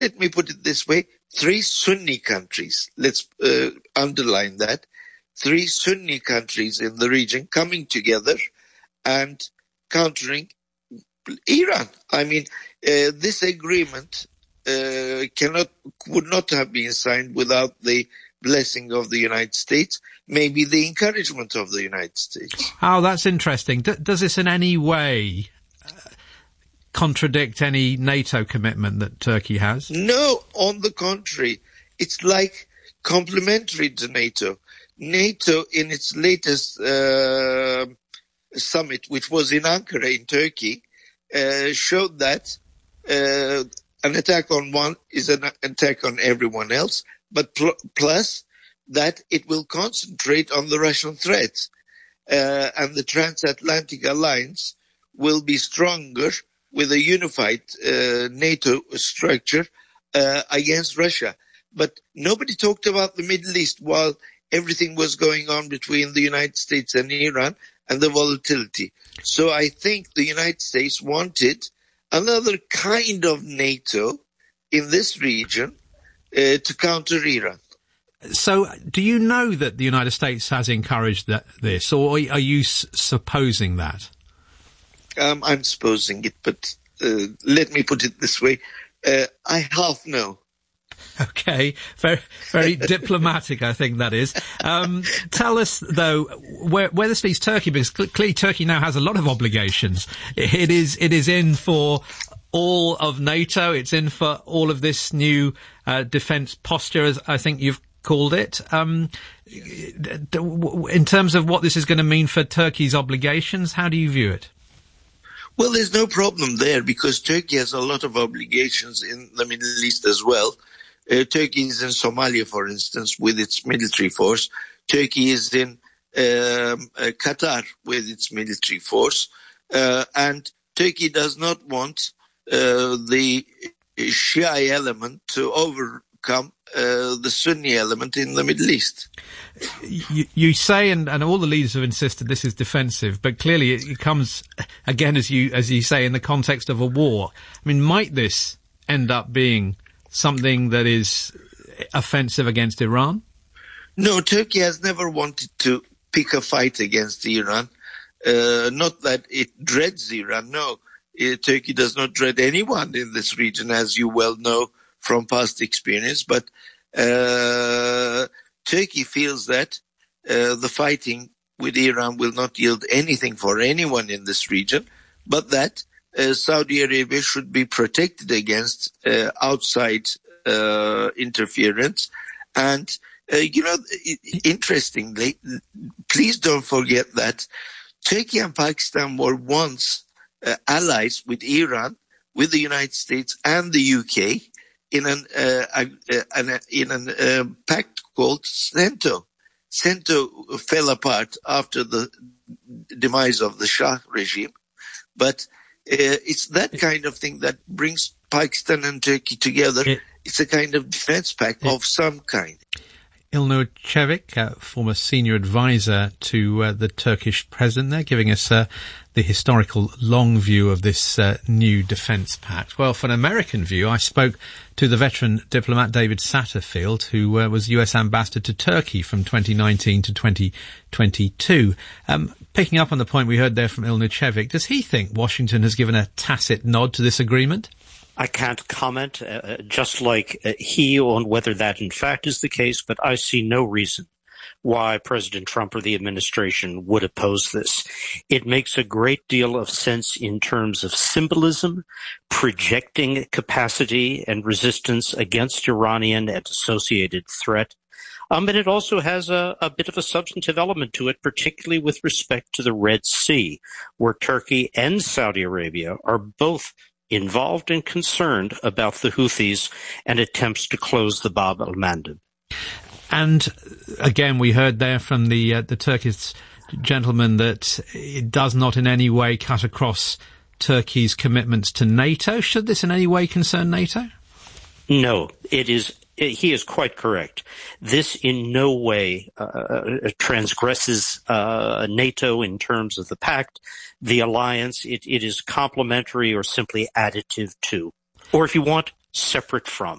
let me put it this way, 3 Sunni countries, let's underline that, 3 Sunni countries in the region coming together and countering Iran. I mean, this agreement would not have been signed without the blessing of the United States, maybe the encouragement of the United States. Oh, that's interesting. Does this in any way contradict any NATO commitment that Turkey has? No, on the contrary. It's like complementary to NATO. NATO, in its latest summit, which was in Ankara in Turkey, showed that an attack on one is an attack on everyone else, but plus that it will concentrate on the Russian threat. And the transatlantic alliance will be stronger with a unified NATO structure against Russia. But nobody talked about the Middle East while everything was going on between the United States and Iran and the volatility. So I think the United States wanted another kind of NATO in this region to counter Iran. So do you know that the United States has encouraged this, or are you supposing that? I'm supposing it, but let me put it this way. I half know. Okay, very, very diplomatic, I think that is. Tell us, though, where this leaves Turkey, because clearly Turkey now has a lot of obligations. It is in for all of NATO. It's in for all of this new defence posture, as I think you've called it. In terms of what this is going to mean for Turkey's obligations, how do you view it? Well, there's no problem there because Turkey has a lot of obligations in the Middle East as well. Turkey is in Somalia, for instance, with its military force. Turkey is in Qatar with its military force. And Turkey does not want the Shia element to overcome the Sunni element in the Middle East. You say, and all the leaders have insisted this is defensive, but clearly it comes, again, as you say, in the context of a war. I mean, might this end up being something that is offensive against Iran? No, Turkey has never wanted to pick a fight against Iran. Not that it dreads Iran, no. Turkey does not dread anyone in this region, as you well know from past experience, but Turkey feels that the fighting with Iran will not yield anything for anyone in this region, but that Saudi Arabia should be protected against outside interference. And, interestingly, please don't forget that Turkey and Pakistan were once allies with Iran, with the United States and the UK in a pact called CENTO. CENTO fell apart after the demise of the Shah regime, but it's that kind of thing that brings Pakistan and Turkey together. It's a kind of defense pact of some kind. Ilnur Çevik, former senior advisor to the Turkish president there, giving us the historical long view of this new defence pact. Well, for an American view, I spoke to the veteran diplomat David Satterfield, who was US ambassador to Turkey from 2019 to 2022. Picking up on the point we heard there from Ilnur Çevik, does he think Washington has given a tacit nod to this agreement? I can't comment, just like he, on whether that in fact is the case, but I see no reason why President Trump or the administration would oppose this. It makes a great deal of sense in terms of symbolism, projecting capacity and resistance against Iranian and associated threat. And it also has a bit of a substantive element to it, particularly with respect to the Red Sea, where Turkey and Saudi Arabia are both involved and concerned about the Houthis and attempts to close the Bab al-Mandeb. And again, we heard there from the Turkish gentleman that it does not in any way cut across Turkey's commitments to NATO. Should this in any way concern NATO? No, it is. He is quite correct. This in no way transgresses NATO in terms of the pact, the alliance. It is complementary or simply additive to, or if you want, separate from.